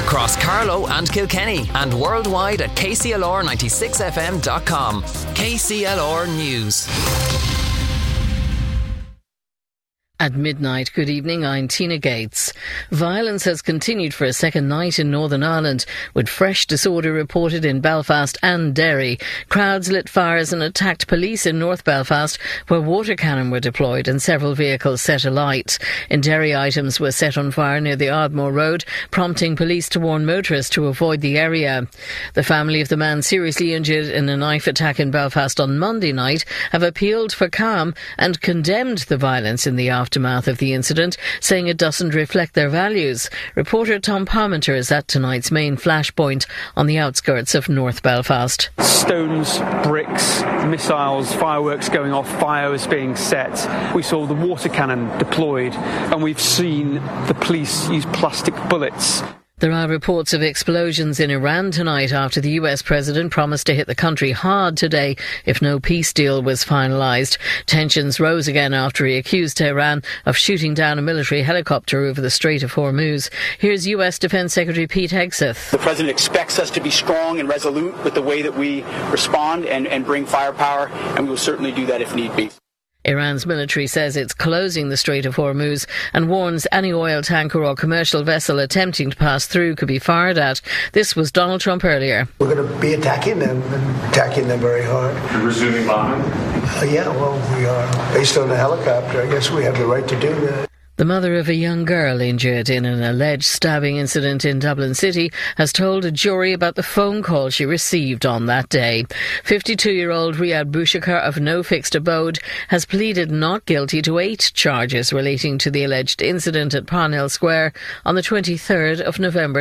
across Carlow and Kilkenny and worldwide at kclr96fm.com. KCLR News. At midnight, good evening, I'm Tina Gates. Violence has continued for a second night in Northern Ireland, with fresh disorder reported in Belfast and Derry. Crowds lit fires and attacked police in North Belfast, where water cannon were deployed and several vehicles set alight. In Derry, items were set on fire near the Ardmore Road, prompting police to warn motorists to avoid the area. The family of the man seriously injured in a knife attack in Belfast on Monday night have appealed for calm and condemned the violence in the aftermath of the incident, saying it doesn't reflect their values. Reporter Tom Parmenter is at tonight's main flashpoint on the outskirts of North Belfast. Stones, bricks, missiles, fireworks going off, fires being set. We saw the water cannon deployed, and we've seen the police use plastic bullets. There are reports of explosions in Iran tonight after the US president promised to hit the country hard today if no peace deal was finalised. Tensions rose again after he accused Tehran of shooting down a military helicopter over the Strait of Hormuz. Here's US Defence Secretary Pete Hegseth. The president expects us to be strong and resolute with the way that we respond and bring firepower, and we will certainly do that if need be. Iran's military says it's closing the Strait of Hormuz and warns any oil tanker or commercial vessel attempting to pass through could be fired at. This was Donald Trump earlier. We're going to be attacking them very hard. And resuming bombing? Yeah, well, we are. Based on the helicopter, I guess we have the right to do that. The mother of a young girl injured in an alleged stabbing incident in Dublin City has told a jury about the phone call she received on that day. 52-year-old Riyad Bouchakar of No Fixed Abode has pleaded not guilty to 8 charges relating to the alleged incident at Parnell Square on the 23rd of November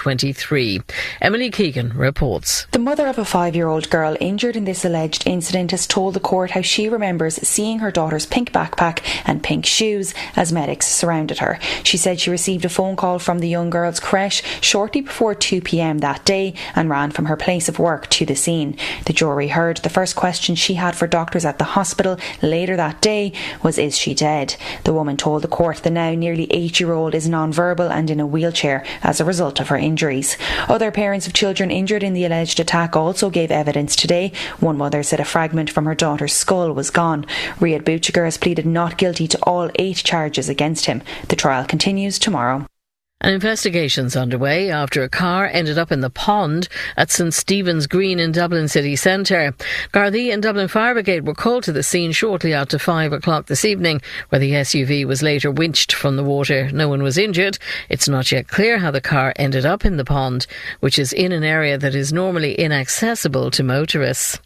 2023. Emily Keegan reports. The mother of a 5-year-old girl injured in this alleged incident has told the court how she remembers seeing her daughter's pink backpack and pink shoes as medics surrounded her. She said she received a phone call from the young girl's creche shortly before 2 p.m. that day and ran from her place of work to the scene. The jury heard the first question she had for doctors at the hospital later that day was, is she dead? The woman told the court the now nearly 8-year-old is non-verbal and in a wheelchair as a result of her injuries. Other parents of children injured in the alleged attack also gave evidence today. One mother said a fragment from her daughter's skull was gone. Riyad Bouchakar has pleaded not guilty to all 8 charges against him. The trial continues tomorrow. An investigation's underway after a car ended up in the pond at St Stephen's Green in Dublin city centre. Gardaí and Dublin Fire Brigade were called to the scene shortly after 5 o'clock this evening, where the SUV was later winched from the water. No one was injured. It's not yet clear how the car ended up in the pond, which is in an area that is normally inaccessible to motorists.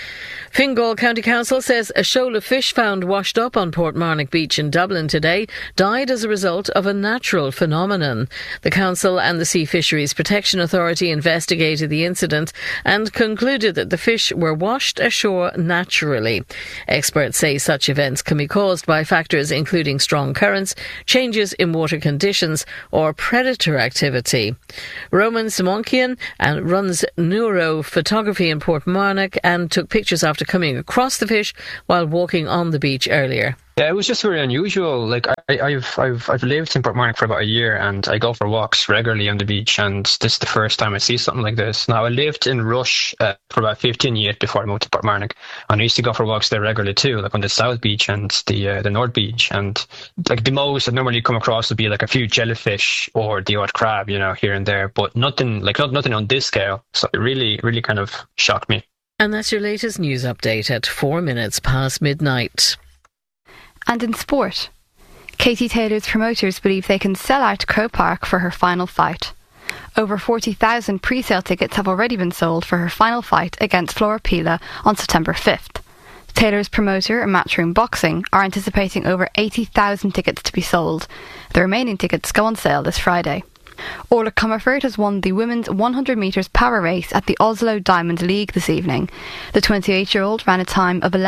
Fingal County Council says a shoal of fish found washed up on Portmarnock Beach in Dublin today died as a result of a natural phenomenon. The council and the Sea Fisheries Protection Authority investigated the incident and concluded that the fish were washed ashore naturally. Experts say such events can be caused by factors including strong currents, changes in water conditions or predator activity. Roman Simonkian runs Neuro Photography in Portmarnock and took pictures after coming across the fish while walking on the beach earlier. Yeah, it was just very unusual. Like I've lived in Portmarnock for about a year, and I go for walks regularly on the beach, and this is the first time I see something like this. Now, I lived in Rush for about 15 years before I moved to Portmarnock, and I used to go for walks there regularly too, like on the South Beach and the North Beach, and like the most I'd normally come across would be like a few jellyfish or the odd crab, you know, here and there, but nothing on this scale. So it really, really kind of shocked me. And that's your latest news update at 4 minutes past midnight. And in sport, Katie Taylor's promoters believe they can sell out Croke Park for her final fight. Over 40,000 pre-sale tickets have already been sold for her final fight against Flora Pila on September 5th. Taylor's promoter, Matchroom Boxing, are anticipating over 80,000 tickets to be sold. The remaining tickets go on sale this Friday. Orla Comerford has won the women's 100 metres power race at the Oslo Diamond League this evening. The 28-year-old ran a time of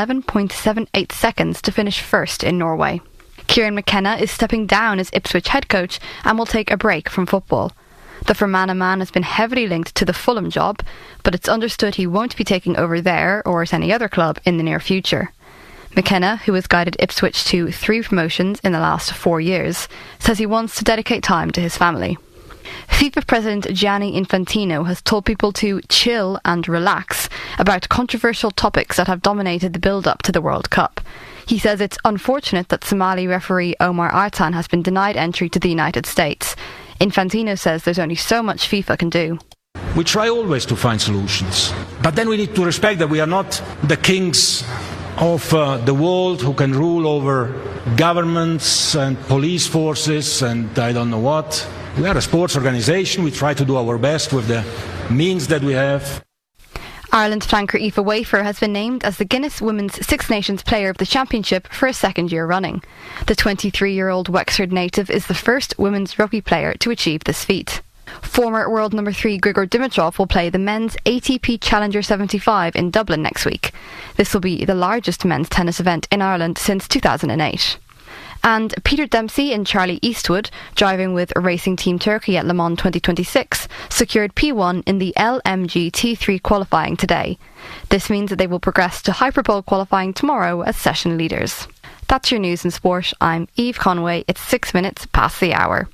11.78 seconds to finish first in Norway. Kieran McKenna is stepping down as Ipswich head coach and will take a break from football. The Fermanagh man has been heavily linked to the Fulham job, but it's understood he won't be taking over there or at any other club in the near future. McKenna, who has guided Ipswich to 3 promotions in the last 4 years, says he wants to dedicate time to his family. FIFA President Gianni Infantino has told people to chill and relax about controversial topics that have dominated the build-up to the World Cup. He says it's unfortunate that Somali referee Omar Artan has been denied entry to the United States. Infantino says there's only so much FIFA can do. We try always to find solutions, but then we need to respect that we are not the kings of the world who can rule over governments and police forces and I don't know what. We are a sports organisation. We try to do our best with the means that we have. Ireland flanker Aoife Wafer has been named as the Guinness Women's Six Nations Player of the Championship for a second year running. The 23-year-old Wexford native is the first women's rugby player to achieve this feat. Former world number 3 Grigor Dimitrov will play the men's ATP Challenger 75 in Dublin next week. This will be the largest men's tennis event in Ireland since 2008. And Peter Dempsey and Charlie Eastwood, driving with Racing Team Turkey at Le Mans 2026, secured P1 in the LMG T3 qualifying today. This means that they will progress to Hyperpole qualifying tomorrow as session leaders. That's your news and sport. I'm Eve Conway. It's 6 minutes past the hour.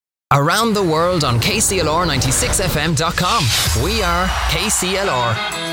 Around the world on KCLR96FM.com. We are KCLR.